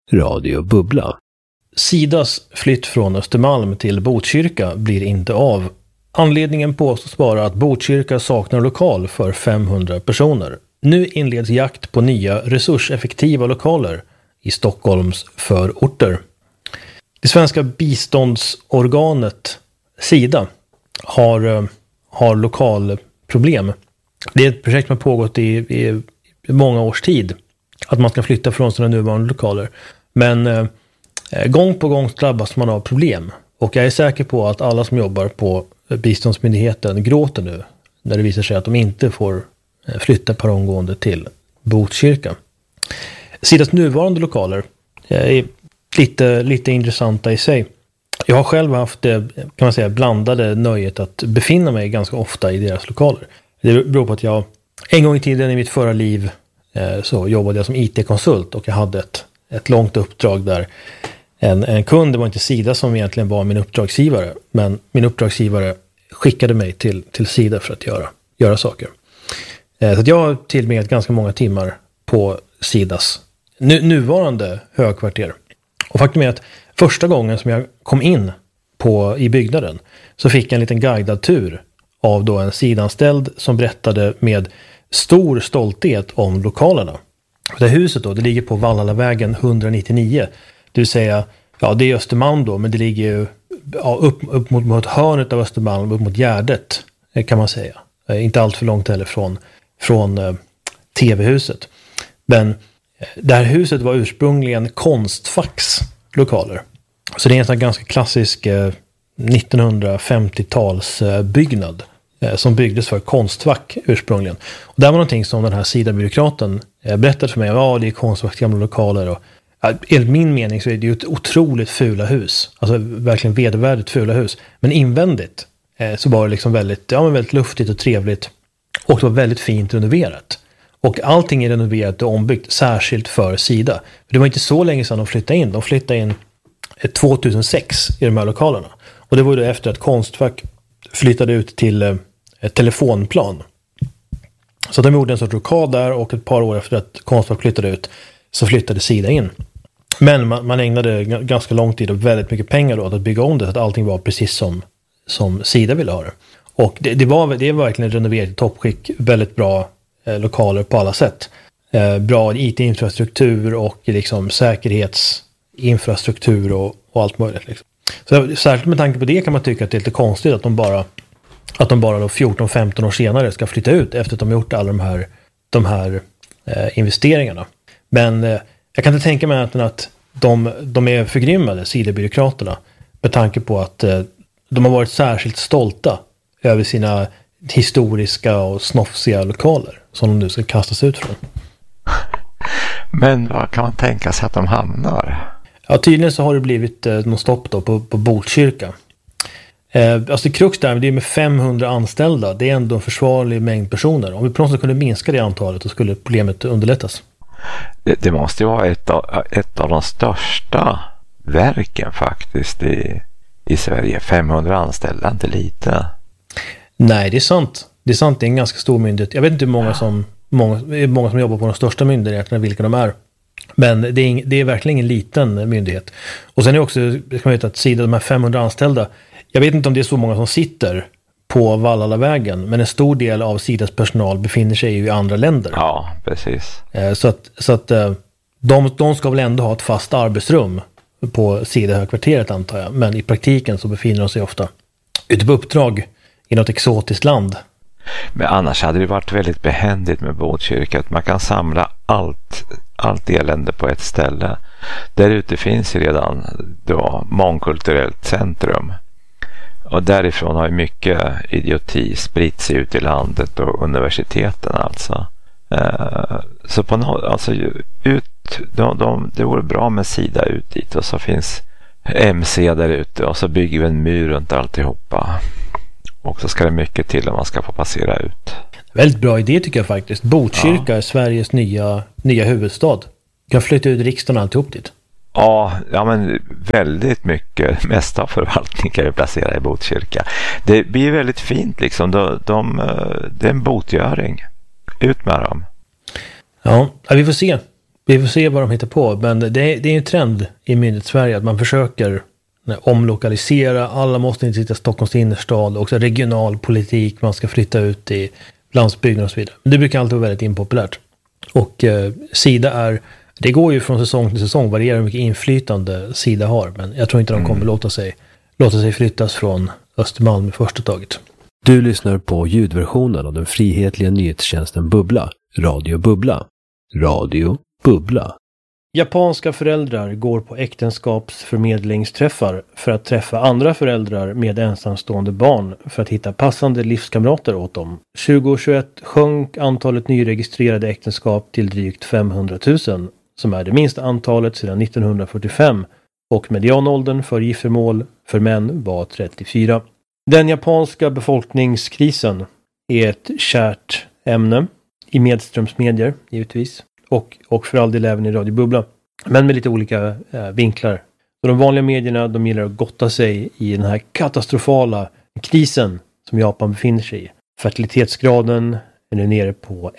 Radio Bubbla. Sidas flytt från Östermalm till Botkyrka blir inte av. Anledningen påstås vara att Botkyrka saknar lokal för 500 personer. Nu inleds jakt på nya resurseffektiva lokaler i Stockholms förorter. Det svenska biståndsorganet Sida har lokalproblem. Det är ett projekt som har pågått i många års tid. Att man ska flytta från sina nuvarande lokaler. Men gång på gång drabbas man av problem. Och jag är säker på att alla som jobbar på biståndsmyndigheten gråter nu när det visar sig att de inte får flytta paromgående till Botkyrka. Sidas nuvarande lokaler är lite intressanta i sig. Jag har själv haft kan man säga blandade nöjet att befinna mig ganska ofta i deras lokaler. Det beror på att jag en gång i tiden i mitt förra liv så jobbade jag som IT-konsult och jag hade ett långt uppdrag där en kund, det var inte Sida som egentligen var min uppdragsgivare, men min uppdragsgivare skickade mig till Sida för att göra saker. Så att jag har tillbringat ganska många timmar på Sidas nuvarande högkvarter. Och faktum är att första gången som jag kom in i byggnaden så fick jag en liten guidad tur av då en Sidanställd som berättade med stor stolthet om lokalerna. Det huset då, det ligger på Vallalavägen 199. Det vill säga, ja det är Östermalm då, men det ligger ju upp mot hörnet av Östermalm, upp mot Gärdet kan man säga. Inte allt för långt heller från TV-huset. Men det här huset var ursprungligen Konstfacks lokaler. Så det är en sån ganska klassisk 1950-tals byggnad som byggdes för Konstfack ursprungligen. Och det var någonting som den här Sida-byråkraten berättade för mig. Ja, det är Konstfacks gamla lokaler. Och enligt min mening så är det ju ett otroligt fula hus. Alltså verkligen vedervärdigt fula hus. Men invändigt så var det liksom väldigt luftigt och trevligt. Och det var väldigt fint renoverat. Och allting är renoverat och ombyggt särskilt för Sida. För det var inte så länge sedan de flyttade in. De flyttade in 2006 i de här lokalerna. Och det var ju då efter att Konstfack flyttade ut till ett telefonplan. Så de gjorde en sorts rokad där och ett par år efter att Konstfack flyttade ut så flyttade Sida in. Men man ägnade ganska lång tid och väldigt mycket pengar då att bygga om det så att allting var precis som Sida ville ha det. Och det är verkligen renoverat i toppskick, väldigt bra lokaler på alla sätt. Bra IT-infrastruktur och liksom säkerhetsinfrastruktur och allt möjligt. Liksom. Så särskilt med tanke på det kan man tycka att det är lite konstigt att de bara då 14-15 år senare ska flytta ut efter att de har gjort alla de här investeringarna. Men jag kan inte tänka mig att de är förgrymmade, Sida-byråkraterna, med tanke på att de har varit särskilt stolta över sina historiska och snofsiga lokaler som de nu ska kastas ut från. Men vad kan man tänka sig att de hamnar? Ja, tydligen så har det blivit någon stopp då på Botkyrka. Alltså krux där, det är med 500 anställda. Det är ändå en försvarlig mängd personer. Om vi på något sätt kunde minska det antalet så skulle problemet underlättas. Det måste ju vara ett av de största verken faktiskt i Sverige. 500 anställda, inte lite. Nej, det är sant. Det är en ganska stor myndighet. Jag vet inte hur många som jobbar på de största myndigheterna, vilka de är. Men det är verkligen ingen liten myndighet. Och sen är också, kan man veta att Sida, de här 500 anställda, jag vet inte om det är så många som sitter på Vallalavägen, men en stor del av Sidas personal befinner sig ju i andra länder. Ja, precis. Så att de ska väl ändå ha ett fast arbetsrum på Sida-högkvarteret antar jag. Men i praktiken så befinner de sig ofta ute på uppdrag i något exotiskt land. Men annars hade det varit väldigt behändigt med Botkyrka att man kan samla allt elände på ett ställe. Där ute finns ju redan då mångkulturellt centrum. Och därifrån har ju mycket idioti spritt sig ut i landet och universiteten alltså. Så på det vore bra med Sida ut dit och så finns MC där ute och så bygger vi en mur runt alltihopa. Och så ska det mycket till om man ska få passera ut. Väldigt bra idé tycker jag faktiskt. Botkyrka är Sveriges nya huvudstad. Du kan flytta ut riksdagen och alltihop dit. Ja, men väldigt mycket. Mesta av förvaltningen kan ju placera i Botkyrka. Det blir väldigt fint liksom. Det är en botgöring. Ut med dem. Ja, vi får se. Vi får se vad de hittar på, men det är en trend i Myndighetssverige att man försöker omlokalisera. Alla måste inte sitta i Stockholms innerstad, också regional politik, man ska flytta ut i landsbygden och så vidare. Men det brukar alltid vara väldigt impopulärt. Och Sida det går ju från säsong till säsong, varierar hur mycket inflytande Sida har, men jag tror inte de kommer låta sig flyttas från Östermalm i första taget. Du lyssnar på ljudversionen av den frihetliga nyhetstjänsten Bubbla, Radio Bubbla. Radio Bubbla. Japanska föräldrar går på äktenskapsförmedlingsträffar för att träffa andra föräldrar med ensamstående barn för att hitta passande livskamrater åt dem. 2021 sjönk antalet nyregistrerade äktenskap till drygt 500 000, som är det minsta antalet sedan 1945, och medianåldern för giftermål för män var 34. Den japanska befolkningskrisen är ett kärt ämne i medströmsmedier, givetvis. Och för all del även i Radio Bubbla. Men med lite olika vinklar. Så de vanliga medierna, de gillar att gotta sig i den här katastrofala krisen som Japan befinner sig i. Fertilitetsgraden är nu nere på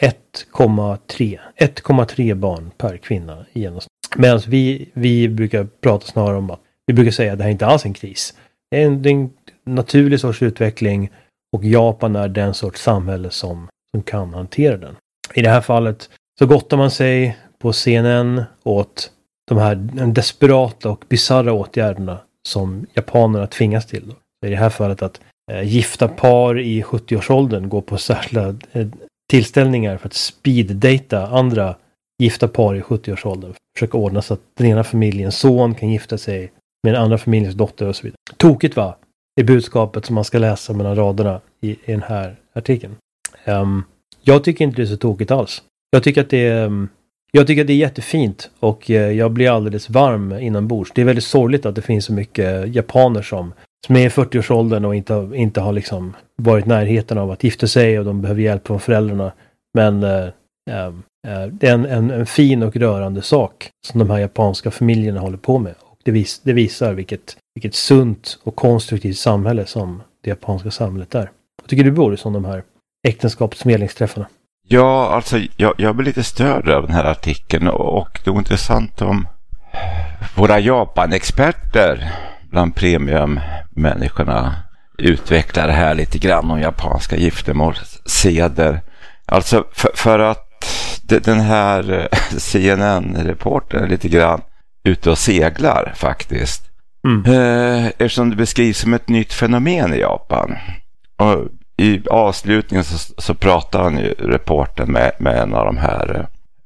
1,3 barn per kvinna i genomsnitt. Medan vi brukar prata snarare om att vi brukar säga att det här inte alls är en kris. Det är en naturlig sorts utveckling, och Japan är den sorts samhälle som kan hantera den. I det här fallet så gottar man sig på CNN åt de här desperata och bizarra åtgärderna som japanerna tvingas till. Så i det här fallet att gifta par i 70-årsåldern går på särskilda tillställningar för att speeddata andra gifta par i 70-årsåldern. Försöka ordna så att den ena familjens son kan gifta sig med den andra familjens dotter och så vidare. Tokigt, va? Det är budskapet som man ska läsa mellan raderna i den här artikeln. Jag tycker inte det är så tokigt alls. Jag tycker att det är jättefint, och jag blir alldeles varm inombords. Det är väldigt sorgligt att det finns så mycket japaner som är i 40-årsåldern och inte har liksom varit i närheten av att gifta sig, och de behöver hjälp från föräldrarna. Men det är en fin och rörande sak som de här japanska familjerna håller på med. Och det visar vilket sunt och konstruktivt samhälle som det japanska samhället är. Jag tycker du bor som de här äktenskapsmedlingsträffarna. Ja, alltså jag blir lite störd av den här artikeln, och det är intressant om våra Japan-experter bland premiummänniskorna utvecklar det här lite grann om japanska giftermålsseder. Alltså för att den här CNN-reportern är lite grann ute och seglar faktiskt. Eftersom det beskrivs som ett nytt fenomen i Japan. Och i avslutningen så pratar han ju, reportern, med en av de här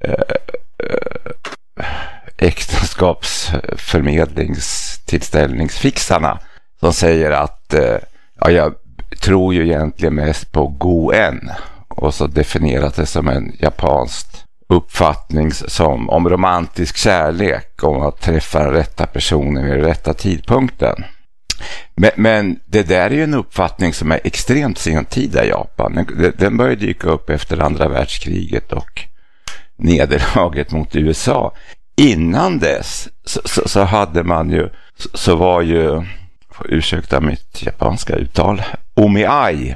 äktenskapsförmedlingstillställningsfixarna, som säger att jag tror ju egentligen mest på Go-en, och så definierat det som en japansk uppfattning som om romantisk kärlek, om att träffa den rätta personen vid den rätta tidpunkten. Men det där är ju en uppfattning som är extremt sentida i Japan. Den började dyka upp efter andra världskriget och nederlaget mot USA. Innan dess så hade man ju, så var ju, ursäkta mitt japanska uttal, omiai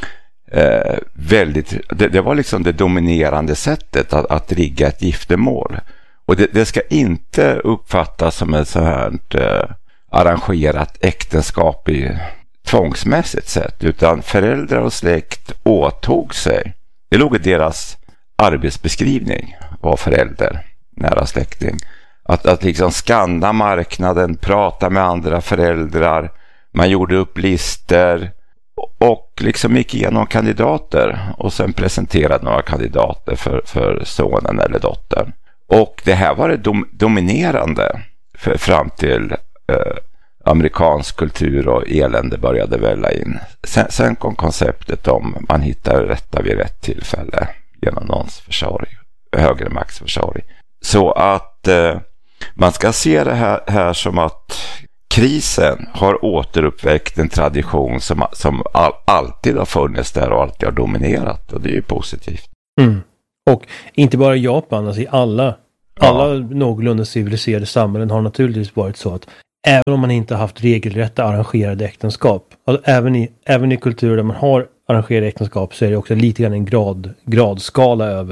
det var liksom det dominerande sättet att rigga ett giftermål. Och det ska inte uppfattas som ett så här arrangerat äktenskap i tvångsmässigt sätt, utan föräldrar och släkt åtog sig. Det låg i deras arbetsbeskrivning, var förälder, nära släkting, att liksom skanna marknaden, prata med andra föräldrar. Man gjorde upp lister och liksom gick igenom kandidater och sen presenterade några kandidater för sonen eller dottern. Och det här var det dominerande fram till amerikansk kultur och elände började välla in. Sen kom konceptet om man hittar rätta vid rätt tillfälle genom någons försorg, högre makts försorg. Så att man ska se det här som att krisen har återuppväckt en tradition som alltid har funnits där och alltid har dominerat, och det är ju positivt. Och inte bara i Japan, alltså i alla någorlunda civiliserade samhällen har naturligtvis varit så att även om man inte har haft regelrätta arrangerade äktenskap, alltså även i kulturer där man har arrangerade äktenskap, så är det också lite grann en gradskala över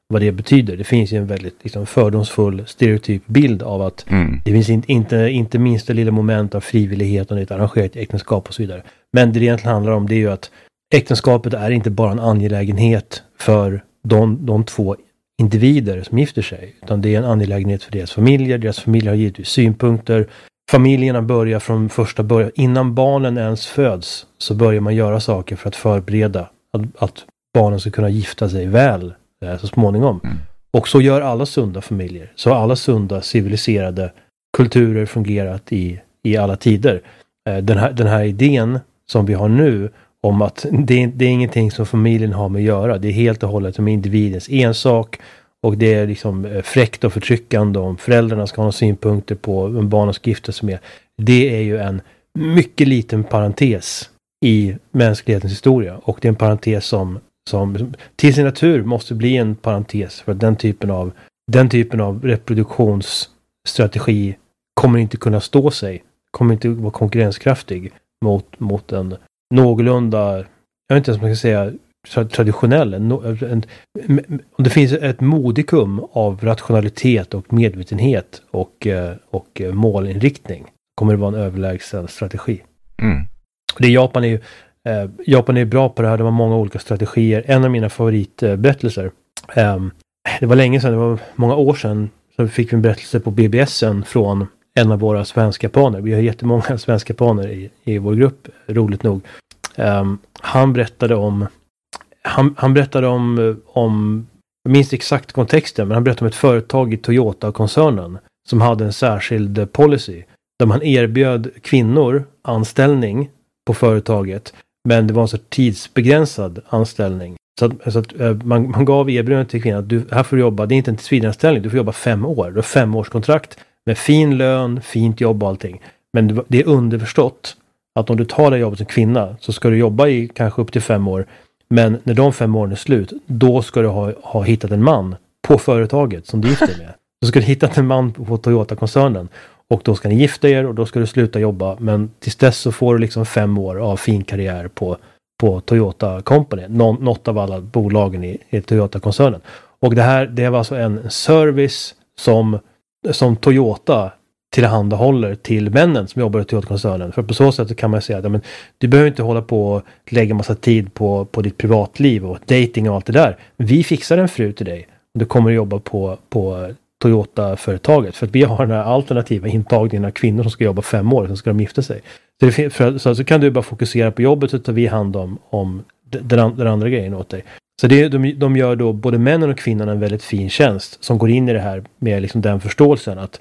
vad det betyder. Det finns ju en väldigt liksom, fördomsfull stereotyp bild av att det finns inte minst det lilla moment av frivillighet och ett arrangerat äktenskap och så vidare. Men det egentligen handlar om det är ju att äktenskapet är inte bara en angelägenhet för de två individer som gifter sig, utan det är en angelägenhet för deras familjer. Deras familjer har givetvis synpunkter. Familjerna börjar från första början. Innan barnen ens föds så börjar man göra saker för att förbereda att barnen ska kunna gifta sig väl så småningom. Och så gör alla sunda familjer. Så har alla sunda civiliserade kulturer fungerat i alla tider. Den här idén som vi har nu om att det är ingenting som familjen har med att göra. Det är helt och hållet som individens ensak. Och det är liksom fräckt och förtryckande om föräldrarna ska ha synpunkter på vem barnen ska gifta sig med. Det är ju en mycket liten parentes i mänsklighetens historia. Och det är en parentes som till sin natur måste bli en parentes. För att den typen av reproduktionsstrategi kommer inte kunna stå sig. Kommer inte vara konkurrenskraftig mot en någorlunda, jag vet inte ens om man ska säga traditionell. Om det finns ett modikum av rationalitet och medvetenhet och målinriktning kommer det vara en överlägsen strategi. Japan är bra på det här. Det var många olika strategier. En av mina favoritberättelser, det var länge sedan, det var många år sedan, så fick vi en berättelse på BBS:en från en av våra svenska japaner. Vi har jättemånga svenska japaner i vår grupp, roligt nog. Han berättade om jag minns exakt kontexten, men han berättade om ett företag i Toyota-koncernen som hade en särskild policy där man erbjöd kvinnor anställning på företaget, men det var en så tidsbegränsad anställning. Så att man gav erbjudandet till kvinnan att du här får jobba, det är inte en tillsvidareanställning, du får jobba 5 år. Du har 5-årskontrakt med fin lön, fint jobb och allting. Men det är underförstått att om du tar det jobbet som kvinna så ska du jobba i kanske upp till 5 år. Men när de 5 åren är slut, då ska du ha hittat en man på företaget som du gifter med. Så ska du hitta en man på Toyota-koncernen och då ska ni gifta er och då ska du sluta jobba. Men tills dess så får du liksom 5 år av fin karriär på Toyota Company. Något av alla bolagen i Toyota-koncernen. Och det var alltså en service som Toyota tillhandahåller till männen som jobbar i Toyota-koncernen. För på så sätt kan man säga att du behöver inte hålla på och lägga massa tid på ditt privatliv och dating och allt det där. Vi fixar en fru till dig. Du kommer att jobba på Toyota-företaget. För att vi har den här alternativa intagningen av kvinnor som ska jobba 5 år, som ska de gifta sig. Så kan du bara fokusera på jobbet, så tar vi hand om den andra grejen åt dig. Så de gör då både männen och kvinnorna en väldigt fin tjänst som går in i det här med liksom den förståelsen att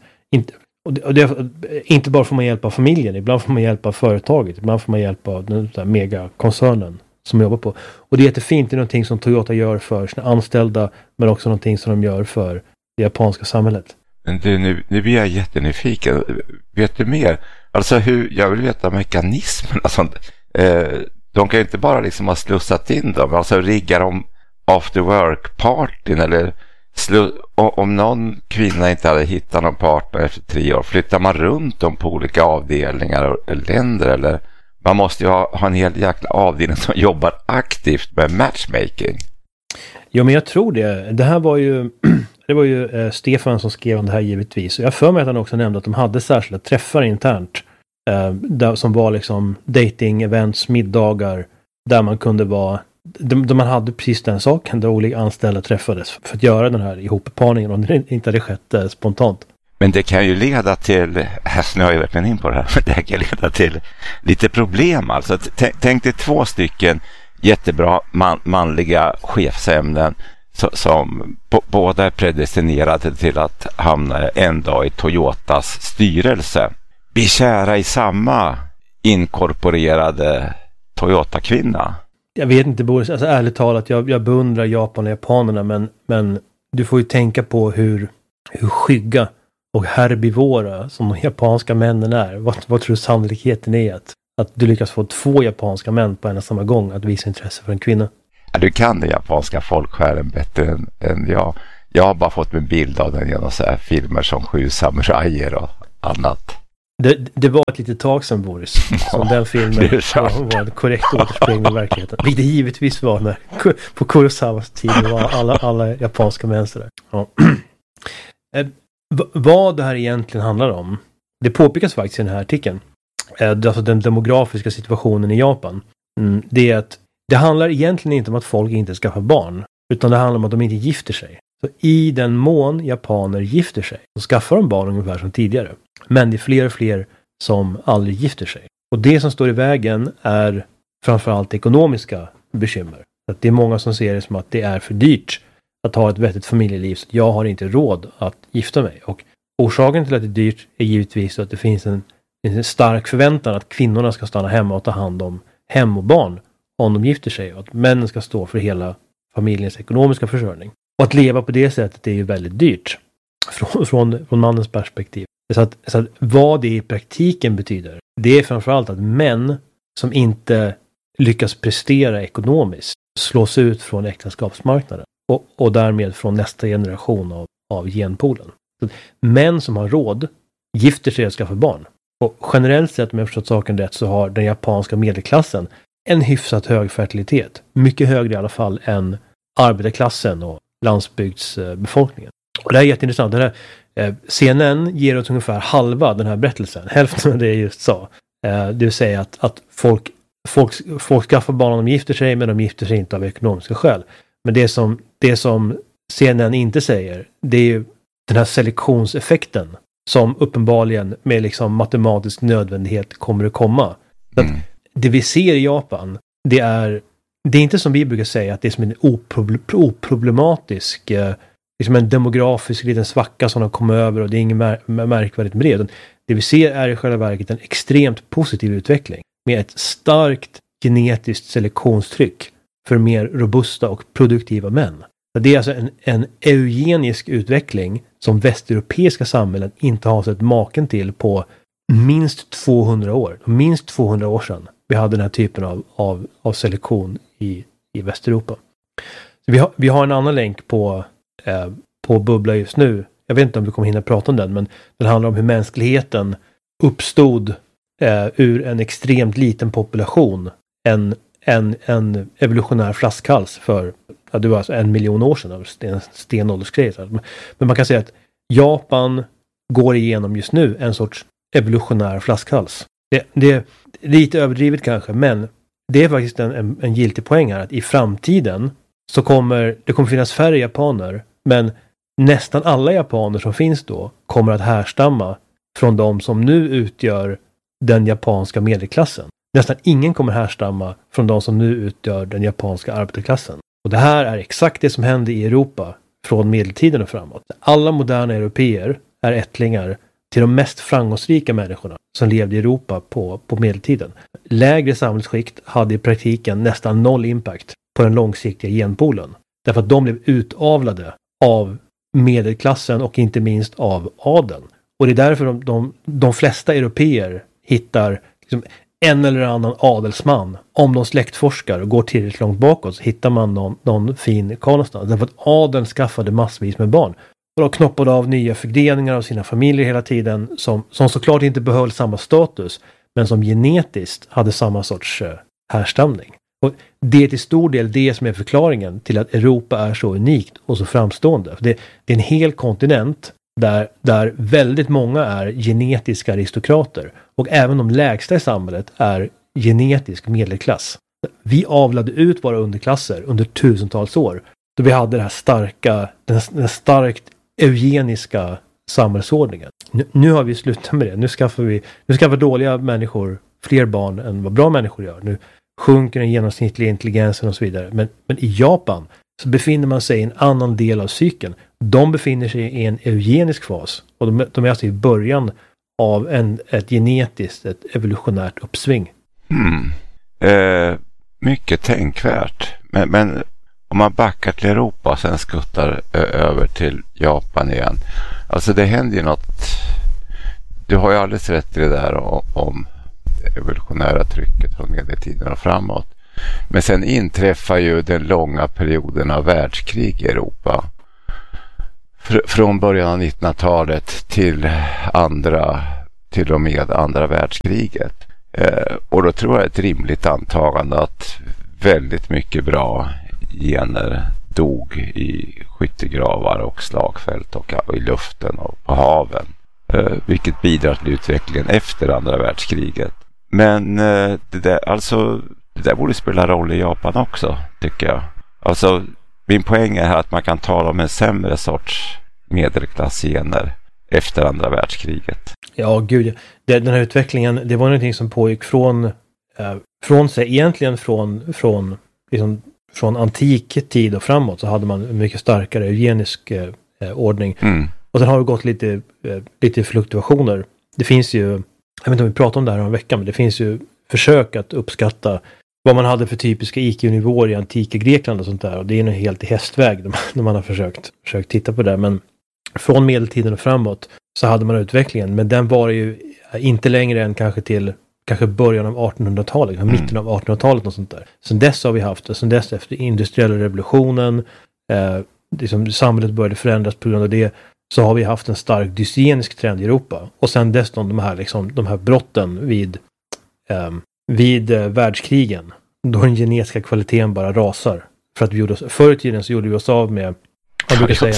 inte bara får man hjälp av familjen, ibland får man hjälp av företaget, ibland får man hjälp av den där megakoncernen som jobbar på. Och det är jättefint, det är någonting som Toyota gör för sina anställda, men också någonting som de gör för det japanska samhället. Men du, nu blir jag jättenyfiken. Vet du mer? Alltså jag vill veta mekanismen och sånt. De kan ju inte bara liksom ha slussat in dem, alltså riggar de after work-partyn eller om någon kvinna inte hade hittat någon partner efter 3 år, flyttar man runt dem på olika avdelningar och länder, eller man måste ju ha en hel jäkla avdelning som jobbar aktivt med matchmaking. Ja, men jag tror det. Det var ju Stefan som skrev om det här givetvis. Och jag för mig att han också nämnde att de hade särskilda träffar internt som var liksom dating, events, middagar där man kunde vara där man hade precis den saken där olika anställda träffades för att göra den här ihopparningen om det inte hade skett spontant. Men det kan ju leda till, nu har jag verkligen in på det här, men det kan leda till lite problem. Alltså, tänk dig 2 stycken jättebra manliga chefsämnen som båda är predestinerade till att hamna en dag i Toyotas styrelse. Bli kära i samma inkorporerade Toyota-kvinna. Jag vet inte, Boris, alltså ärligt talat, jag beundrar Japan och japanerna, men du får ju tänka på hur skygga och herbivora som de japanska männen är. Vad tror du sannolikheten är att du lyckas få 2 japanska män på en och samma gång att visa intresse för en kvinna? Ja, du kan den japanska folksjälen bättre än jag. Jag har bara fått en bild av den genom så här filmer som 7 samurajer och annat. Det var ett litet tag sedan, Boris, som den filmen var en korrekt återspegling av verkligheten. Vilket det givetvis var när, på Kurosawas tid var alla japanska män sådär. Ja. Vad det här egentligen handlar om, det påpekas faktiskt i den här artikeln. Alltså den demografiska situationen i Japan. Det är att det handlar egentligen inte om att folk inte skaffar barn, utan det handlar om att de inte gifter sig. Så i den mån japaner gifter sig så skaffar de barn ungefär som tidigare. Men det är fler och fler som aldrig gifter sig. Och det som står i vägen är framförallt ekonomiska bekymmer. Att det är många som ser det som att det är för dyrt att ha ett vettigt familjeliv. Så jag har inte råd att gifta mig. Och orsaken till att det är dyrt är givetvis att det finns en stark förväntan att kvinnorna ska stanna hemma och ta hand om hem och barn om de gifter sig. Och att männen ska stå för hela familjens ekonomiska försörjning. Och att leva på det sättet är ju väldigt dyrt från mannens perspektiv. Så att vad det i praktiken betyder, det är framförallt att män som inte lyckas prestera ekonomiskt slås ut från äktenskapsmarknaden och därmed från nästa generation av genpoolen. Så män som har råd gifter sig och skaffar barn. Och generellt sett, om jag förstått saken rätt, så har den japanska medelklassen en hyfsat hög fertilitet. Mycket högre i alla fall än arbetarklassen och landsbygdsbefolkningen. Och det här är jätteintressant. Den här CNN ger oss ungefär halva den här berättelsen. Hälften av det jag just sa. Det vill säga att folk skaffar barn om de gifter sig, men de gifter sig inte av ekonomiska skäl. Men det som CNN inte säger, det är ju den här selektionseffekten som uppenbarligen med liksom matematisk nödvändighet kommer att komma. Att det vi ser i Japan, det är inte som vi brukar säga att det är som en oproblematisk liksom en demografisk liten svacka som har kommit över och det är inget märkvärdigt med det. Det vi ser är i själva verket en extremt positiv utveckling med ett starkt genetiskt selektionstryck för mer robusta och produktiva män. Det är alltså en eugenisk utveckling som västeuropeiska samhällen inte har sett maken till på minst 200 år. Minst 200 år sedan vi hade den här typen av selektion i Västeuropa. Så vi har en annan länk på Bubbla just nu. Jag vet inte om vi kommer hinna prata om den, men den handlar om hur mänskligheten uppstod ur en extremt liten population. En evolutionär flaskhals för det var alltså 1 miljon år sedan. En stenåldersgrej. Men man kan säga att Japan går igenom just nu en sorts evolutionär flaskhals. Det är lite överdrivet kanske, men det är faktiskt en giltig poäng här att i framtiden så kommer det finnas färre japaner, men nästan alla japaner som finns då kommer att härstamma från de som nu utgör den japanska medelklassen. Nästan ingen kommer härstamma från de som nu utgör den japanska arbetarklassen. Och det här är exakt det som hände i Europa från medeltiden och framåt. Alla moderna europeer är ättlingar till de mest framgångsrika människorna som levde i Europa på medeltiden. Lägre samhällsskikt hade i praktiken nästan noll impact på den långsiktiga genpoolen. Därför att de blev utavlade av medelklassen och inte minst av adeln. Och det är därför de flesta europeer hittar liksom en eller annan adelsman. Om de släktforskar och går tillräckligt långt bakåt så hittar man någon fin karlstad. Därför att adeln skaffade massvis med barn. Och de knoppade av nya förgreningar av sina familjer hela tiden som såklart inte behöll samma status men som genetiskt hade samma sorts härstamning. Och det är till stor del det som är förklaringen till att Europa är så unikt och så framstående. För det är en hel kontinent där väldigt många är genetiska aristokrater och även de lägsta i samhället är genetisk medelklass. Vi avlade ut våra underklasser under tusentals år då vi hade det här den starkt eugeniska samhällsordningen. Nu har vi slutat med det. Nu skaffar dåliga människor fler barn än vad bra människor gör. Nu sjunker den genomsnittliga intelligensen och så vidare. Men i Japan så befinner man sig i en annan del av cykeln. De befinner sig i en eugenisk fas. Och de är alltså i början av ett genetiskt, ett evolutionärt uppsving. Mycket tänkvärt. Men om man backar till Europa och sen skuttar över till Japan igen. Alltså det händer ju något. Du har ju alldeles rätt i det där om det evolutionära trycket från medeltiden och framåt. Men sen inträffar ju den långa perioden av världskrig i Europa. Från början av 1900-talet till andra till och med andra världskriget. Och då tror jag ett rimligt antagande att väldigt mycket bra gener dog i skyttegravar och slagfält och i luften och på haven. Vilket bidrar till utvecklingen efter andra världskriget. Men det där borde spela roll i Japan också, tycker jag. Alltså, min poäng är här att man kan tala om en sämre sorts medelklassgener efter andra världskriget. Ja, gud. Den här utvecklingen, det var någonting som pågick från antik tid och framåt, så hade man en mycket starkare eugenisk ordning. Och sen har det gått lite fluktuationer. Det finns ju, jag vet inte om vi pratar om det här en vecka, men det finns ju försök att uppskatta vad man hade för typiska IQ-nivåer i antika Grekland och sånt där. Och det är nog helt i hästväg när man har försökt titta på det. Men från medeltiden och framåt så hade man utvecklingen. Men den var ju inte längre än kanske början av 1800-talet, mitten av 1800-talet och sånt där. Sen dess har vi haft det. Sen dess efter industriella revolutionen, liksom samhället började förändras på grund av det, så har vi haft en stark dysgenisk trend i Europa. Och sen dess de här brotten vid världskrigen, då den genetiska kvaliteten bara rasar. För att förr i tiden så gjorde vi oss av med, man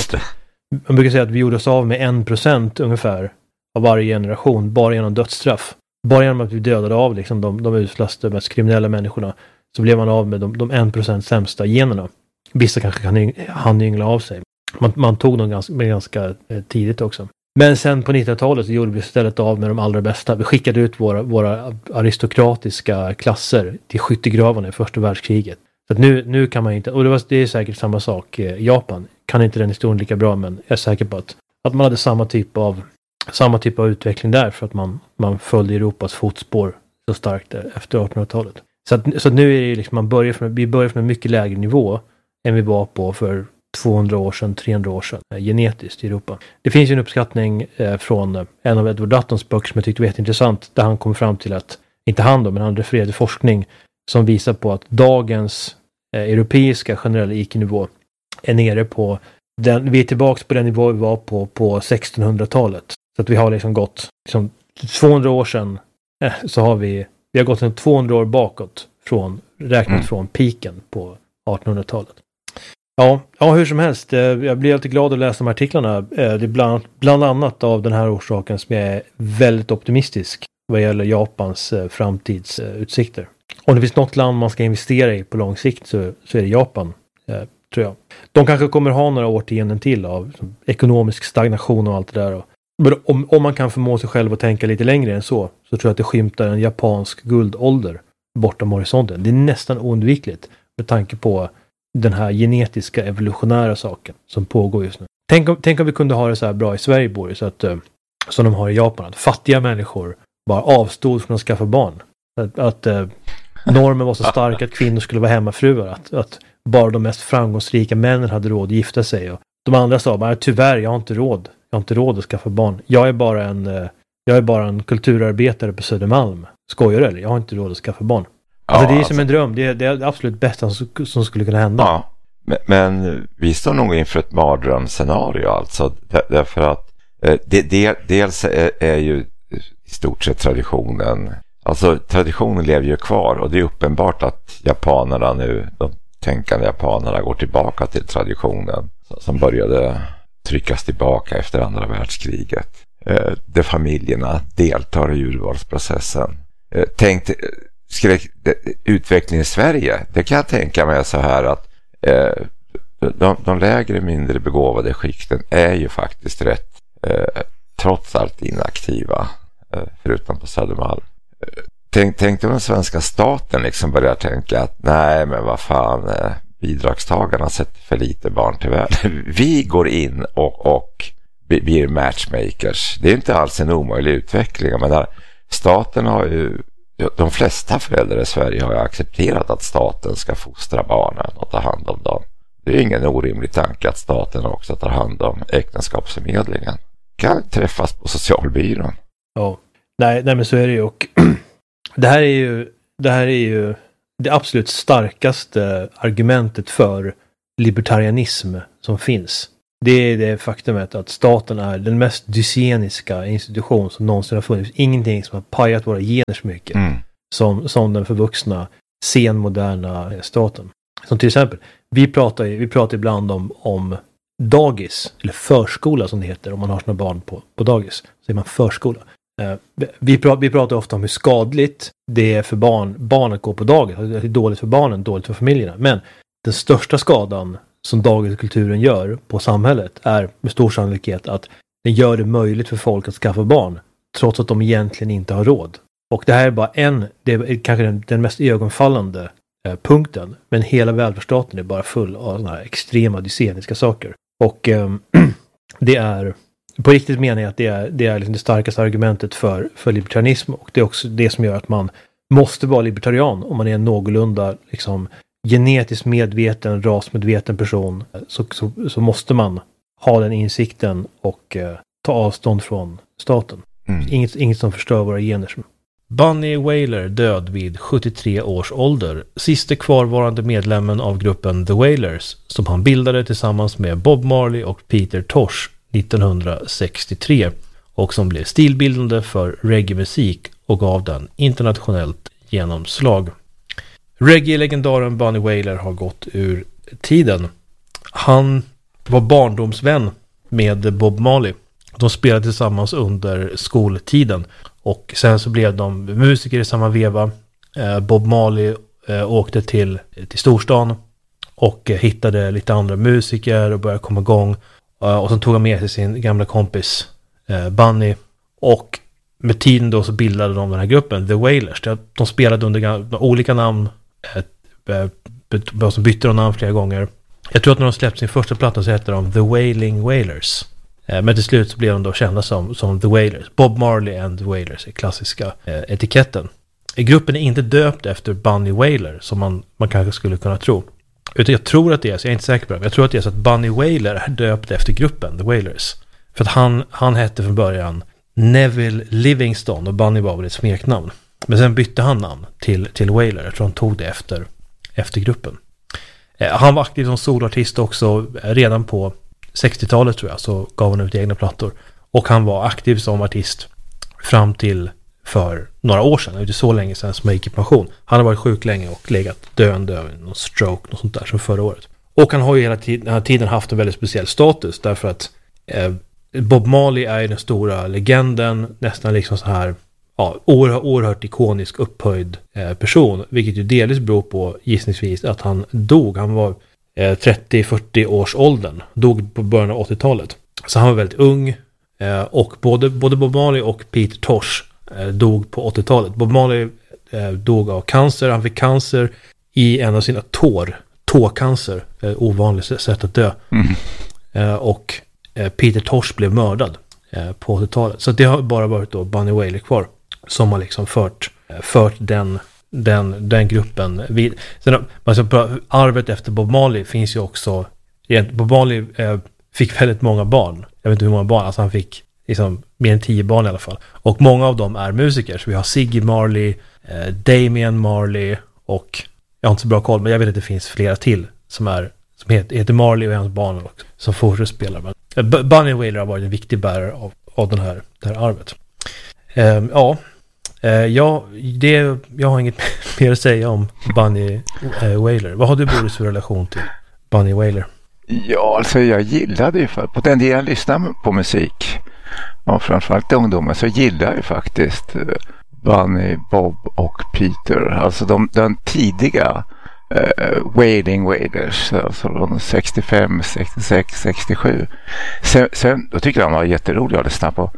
brukar säga att vi gjorde oss av med 1% ungefär av varje generation, bara genom dödsstraff. Bara genom att vi dödade av liksom de uslaste, mest kriminella människorna, så blev man av med de 1% sämsta generna. Vissa kanske hann yngla av sig. Man tog dem ganska tidigt också. Men sen på 1900-talet så gjorde vi istället av med de allra bästa. Vi skickade ut våra aristokratiska klasser till skyttegravarna i första världskriget. Så att nu kan man inte, och det är säkert samma sak i Japan. Kan inte den historien lika bra, men jag är säker på att man hade samma typ av utveckling där, för att man följde Europas fotspår så starkt efter 1800-talet. Så att nu är det liksom, vi börjar från en mycket lägre nivå än vi var på för 200 år sedan, 300 år sedan, genetiskt i Europa. Det finns ju en uppskattning från en av Edward Duttons böcker som jag tyckte var jätteintressant, där han kom fram till att, inte han då, men han refererade forskning som visar på att dagens europeiska generella IQ-nivå är nere på vi är tillbaka på den nivå vi var på 1600-talet. Så att vi har liksom gått 200 år sedan, så har vi har gått 200 år bakåt räknat från piken på 1800-talet. Ja, hur som helst. Jag blir alltid glad att läsa de artiklarna. Det är bland annat av den här orsaken som jag är väldigt optimistisk vad gäller Japans framtidsutsikter. Om det finns något land man ska investera i på lång sikt, så är det Japan, tror jag. De kanske kommer ha några årtionden till av ekonomisk stagnation och allt det där. Men om man kan förmå sig själv att tänka lite längre än så tror jag att det skymtar en japansk guldålder bortom horisonten. Det är nästan oundvikligt med tanke på den här genetiska evolutionära saken som pågår just nu. Tänk om vi kunde ha det så här bra i Sverige, Boris, så att som de har i Japan, att fattiga människor bara avstod från att skaffa barn. Att normen var så stark att kvinnor skulle vara hemmafruar, att bara de mest framgångsrika männen hade råd att gifta sig, och de andra sa bara, tyvärr, jag har inte råd att skaffa barn. Jag är bara en kulturarbetare på Södermalm. Skojar du eller? Jag har inte råd att skaffa barn. Alltså det är som en dröm. Det är det absolut bästa som skulle kunna hända. Ja, men vi står nog inför ett mardrömsscenario alltså. Därför att dels är ju i stort sett traditionen. Alltså traditionen lever ju kvar, och det är uppenbart att japanerna nu, de tänkande japanerna, går tillbaka till traditionen som började tryckas tillbaka efter andra världskriget. Där familjerna deltar i urvalsprocessen. Utvecklingen i Sverige, det kan jag tänka mig så här att de lägre, mindre begåvade skikten är ju faktiskt rätt trots allt inaktiva, förutom på Södermalm. Tänk om den svenska staten liksom börjar tänka att nej, men vad fan, bidragstagarna sätter för lite barn till världen. Vi går in och blir matchmakers. Det är inte alls en omöjlig utveckling. Men staten har ju, de flesta föräldrar i Sverige har ju accepterat att staten ska fostra barnen och ta hand om dem. Det är ingen orimlig tanke att staten också tar hand om äktenskapsförmedlingen. Kan träffas på socialbyrån. Ja, nej men så är det ju. Och det här är ju det absolut starkaste argumentet för libertarianism som finns. Det är det faktumet att staten är den mest dyseniska institution som någonsin har funnits. Ingenting som har pajat våra gener så mycket som den förvuxna senmoderna staten. Som till exempel, vi pratar ibland om dagis, eller förskola som det heter om man har sina barn på dagis. Så är man förskola. Vi pratar ofta om hur skadligt det är för barn att gå på dagis. Det är dåligt för barnen, dåligt för familjerna. Men den största skadan som dagiskulturen gör på samhället är med stor sannolikhet att den gör det möjligt för folk att skaffa barn trots att de egentligen inte har råd. Och det här är bara det är kanske den mest ögonfallande punkten. Men hela välfärdsstaten är bara full av såna här extrema dyseniska saker. Och det är på riktigt menar jag att det är liksom det starkaste argumentet för libertarianism, och det är också det som gör att man måste vara libertarian om man är en någorlunda liksom genetiskt medveten, rasmedveten person, så måste man ha den insikten och ta avstånd från staten. Inget som förstör våra gener. Bunny Wailer död vid 73 års ålder. Siste kvarvarande medlemmen av gruppen The Wailers som han bildade tillsammans med Bob Marley och Peter Tosh 1963 och som blev stilbildande för reggae-musik och gav den internationellt genomslag. Reggae-legendaren Bunny Wailer har gått ur tiden. Han var barndomsvän med Bob Marley. De spelade tillsammans under skoltiden och sen så blev de musiker i samma veva. Bob Marley åkte till storstan och hittade lite andra musiker och började komma igång. Och sen tog han med sig sin gamla kompis Bunny, och med tiden då så bildade de den här gruppen The Wailers. De spelade under olika namn, som bytte de namn flera gånger. Jag tror att när de släppte sin första platta så hette de The Wailing Wailers. Men till slut så blev de då kända som The Wailers. Bob Marley and The Wailers är klassiska etiketten. Gruppen är inte döpt efter Bunny Wailer som man kanske skulle kunna tro. Utan jag tror att det är, så jag är inte säker på det, men jag tror att det är så att Bunny Wailer är döpt efter gruppen The Wailers. För att han hette från början Neville Livingston och Bunny var väl ett smeknamn. Men sen bytte han namn till Wailer. Jag tror han tog det efter gruppen. Han var aktiv som soloartist också redan på 60-talet tror jag, så gav han ut egna plattor. Och han var aktiv som artist fram till för några år sedan, inte så länge sedan som han gick i pension. Han har varit sjuk länge och legat döende, någon stroke, något sånt där som förra året. Och han har ju hela tiden haft en väldigt speciell status därför att Bob Marley är den stora legenden, nästan liksom så här oerhört ikonisk upphöjd person, vilket ju delvis beror på gissningsvis att han dog. Han var 30-40 års åldern, dog på början av 80-talet. Så han var väldigt ung och både Bob Marley och Peter Tosh dog på 80-talet. Bob Marley dog av cancer. Han fick cancer i en av sina tåcancer, ovanligt sätt att dö. Och Peter Tosh blev mördad på 80-talet. Så det har bara varit då Bunny Wailer kvar som har liksom fört den gruppen vid. Sen, arvet efter Bob Marley finns ju också. Bob Marley fick väldigt många barn. Jag vet inte hur många barn, alltså han fick liksom mer än 10 barn i alla fall. Och många av dem är musiker. Så vi har Ziggy Marley, Damian Marley och jag har inte så bra koll, men jag vet att det finns flera till som heter Marley och hans barn också, som fortsätter spela. Men Bunny Wailer har varit en viktig bärare av det här arvet. Jag har inget mer att säga om Bunny Wailer. Vad har du Boris för relation till Bunny Wailer? Ja, alltså jag gillade ju på den tiden jag lyssnade på musik och framförallt ungdomar så gillade jag ju faktiskt Bunny, Bob och Peter. Alltså de tidiga Wailing Wailers, alltså från 65, 66, 67. Sen då tyckte jag de var jätteroliga att lyssna på.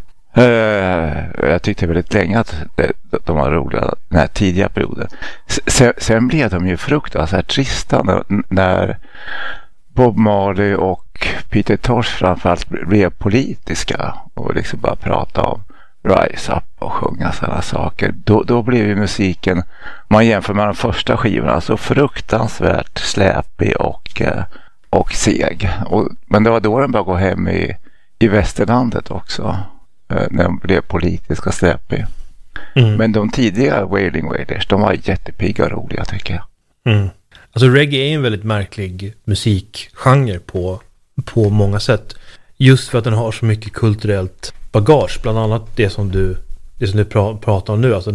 Jag tyckte väldigt länge att de var roliga den här tidiga perioden. Sen blev de ju fruktansvärt trista när Bob Marley och Peter Tosh framförallt blev politiska och liksom bara prata om Rise Up och sjunga sådana saker. Då blev ju musiken, man jämför med de första skivorna, så fruktansvärt släpig och seg. Men det var då den började gå hem i västerlandet också, när de blev politiska släpig. Men de tidiga Wailing Wailers, de var jättepigga och roliga tycker jag. Alltså reggae är en väldigt märklig musikgenre på på många sätt. Just för att den har så mycket kulturellt bagage. Bland annat det som du pratar om nu. Alltså